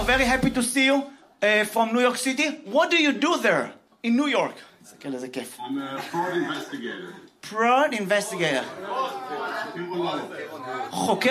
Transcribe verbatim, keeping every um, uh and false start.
are very happy to see you uh, from New York City. What do you do there in New York? I'm a fraud investigator. Fraud investigator. חוקר